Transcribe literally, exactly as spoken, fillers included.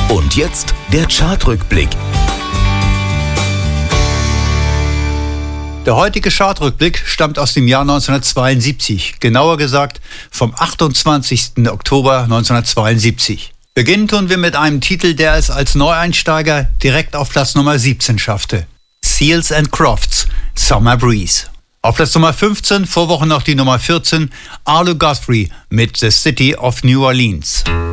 Und jetzt der Chartrückblick. Der heutige Chartrückblick stammt aus dem Jahr neunzehnhundertzweiundsiebzig, genauer gesagt vom achtundzwanzigsten Oktober neunzehnhundertzweiundsiebzig. Beginnen tun wir mit einem Titel, der es als Neueinsteiger direkt auf Platz Nummer siebzehn schaffte. Seals and Crofts, Summer Breeze. Auf Platz Nummer fünfzehn, vor Wochen noch die Nummer vierzehn, Arlo Guthrie mit The City of New Orleans.